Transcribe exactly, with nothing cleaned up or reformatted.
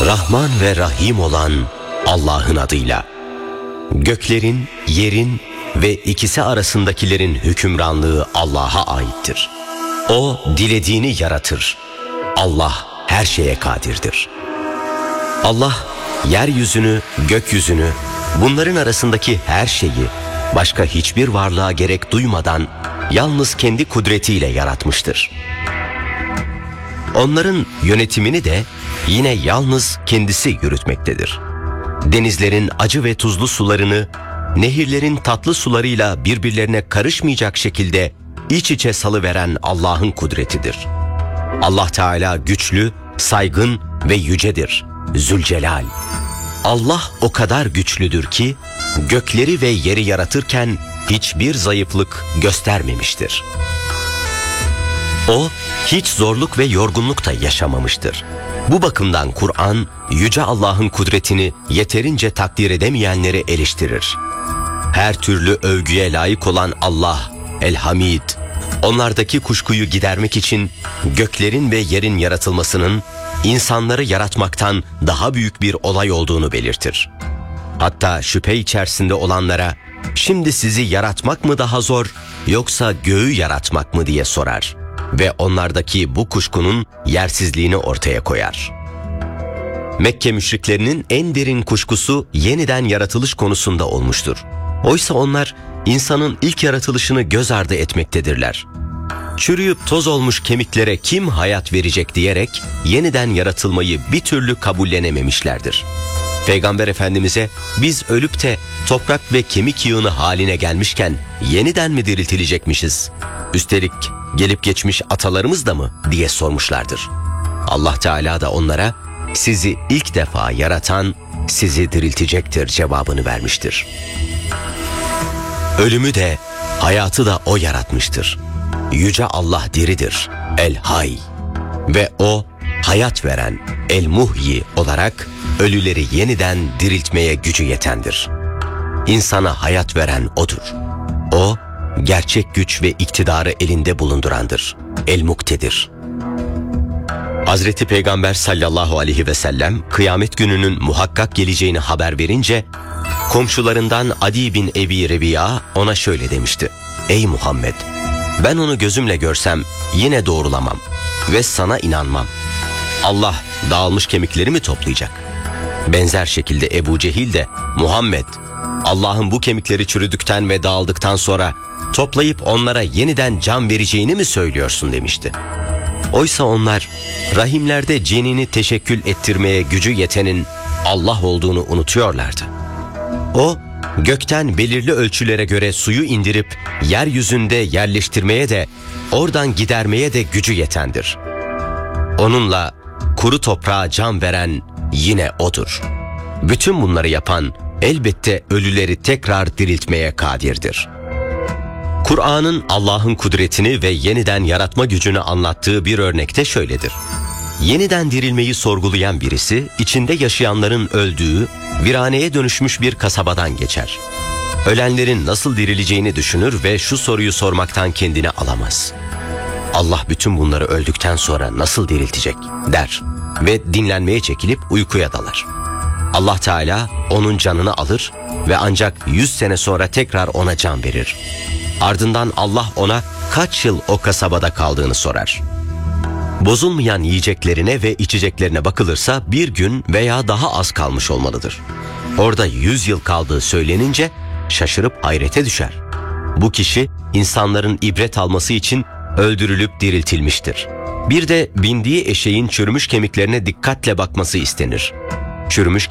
Rahman ve Rahim olan Allah'ın adıyla. Göklerin, yerin ve ikisi arasındakilerin hükümranlığı Allah'a aittir. O dilediğini yaratır. Allah her şeye kadirdir. Allah yeryüzünü, gökyüzünü, bunların arasındaki her şeyi başka hiçbir varlığa gerek duymadan yalnız kendi kudretiyle yaratmıştır. Onların yönetimini de yine yalnız kendisi yürütmektedir. Denizlerin acı ve tuzlu sularını, nehirlerin tatlı sularıyla birbirlerine karışmayacak şekilde iç içe salıveren Allah'ın kudretidir. Allah Teala güçlü, saygın ve yücedir. Zülcelal. Allah o kadar güçlüdür ki gökleri ve yeri yaratırken hiçbir zayıflık göstermemiştir. O hiç zorluk ve yorgunluk da yaşamamıştır. Bu bakımdan Kur'an, Yüce Allah'ın kudretini yeterince takdir edemeyenleri eleştirir. Her türlü övgüye layık olan Allah, El-Hamid, onlardaki kuşkuyu gidermek için göklerin ve yerin yaratılmasının insanları yaratmaktan daha büyük bir olay olduğunu belirtir. Hatta şüphe içerisinde olanlara, şimdi sizi yaratmak mı daha zor yoksa göğü yaratmak mı diye sorar ve onlardaki bu kuşkunun yersizliğini ortaya koyar. Mekke müşriklerinin en derin kuşkusu yeniden yaratılış konusunda olmuştur. Oysa onlar insanın ilk yaratılışını göz ardı etmektedirler. Çürüyüp toz olmuş kemiklere kim hayat verecek diyerek yeniden yaratılmayı bir türlü kabullenememişlerdir. Peygamber Efendimiz'e biz ölüp de toprak ve kemik yığını haline gelmişken yeniden mi diriltilecekmişiz? Üstelik gelip geçmiş atalarımız da mı diye sormuşlardır. Allah Teala da onlara sizi ilk defa yaratan sizi diriltecektir cevabını vermiştir. Ölümü de hayatı da O yaratmıştır. Yüce Allah diridir, El-Hay ve O hayat veren El-Muhyi olarak ölüleri yeniden diriltmeye gücü yetendir. İnsana hayat veren O'dur. O gerçek güç ve iktidarı elinde bulundurandır. El-Muktedir. Hazreti Peygamber sallallahu aleyhi ve sellem kıyamet gününün muhakkak geleceğini haber verince komşularından Adi bin Ebi Rebi'a ona şöyle demişti: Ey Muhammed! Ben onu gözümle görsem yine doğrulamam ve sana inanmam. Allah dağılmış kemikleri mi toplayacak? Benzer şekilde Ebu Cehil de Muhammed, Allah'ın bu kemikleri çürüdükten ve dağıldıktan sonra toplayıp onlara yeniden can vereceğini mi söylüyorsun demişti. Oysa onlar rahimlerde cenini teşekkül ettirmeye gücü yetenin Allah olduğunu unutuyorlardı. O gökten belirli ölçülere göre suyu indirip yeryüzünde yerleştirmeye de oradan gidermeye de gücü yetendir. Onunla kuru toprağa can veren yine O'dur. Bütün bunları yapan elbette ölüleri tekrar diriltmeye kadirdir. Kur'an'ın Allah'ın kudretini ve yeniden yaratma gücünü anlattığı bir örnekte şöyledir. Yeniden dirilmeyi sorgulayan birisi içinde yaşayanların öldüğü, viraneye dönüşmüş bir kasabadan geçer. Ölenlerin nasıl dirileceğini düşünür ve şu soruyu sormaktan kendini alamaz. Allah bütün bunları öldükten sonra nasıl diriltecek der ve dinlenmeye çekilip uykuya dalar. Allah Teala onun canını alır ve ancak yüz sene sonra tekrar ona can verir. Ardından Allah ona kaç yıl o kasabada kaldığını sorar. Bozulmayan yiyeceklerine ve içeceklerine bakılırsa bir gün veya daha az kalmış olmalıdır. Orada yüz yıl kaldığı söylenince şaşırıp hayrete düşer. Bu kişi insanların ibret alması için öldürülüp diriltilmiştir. Bir de bindiği eşeğin çürümüş kemiklerine dikkatle bakması istenir. Çürümüş